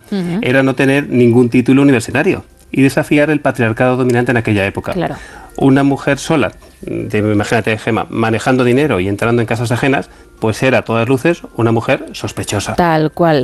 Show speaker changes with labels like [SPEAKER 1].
[SPEAKER 1] era no tener ningún título universitario y desafiar el patriarcado dominante en aquella época.
[SPEAKER 2] Claro.
[SPEAKER 1] Una mujer sola, imagínate, Gemma, manejando dinero y entrando en casas ajenas, pues era a todas luces una mujer sospechosa.
[SPEAKER 2] Tal cual.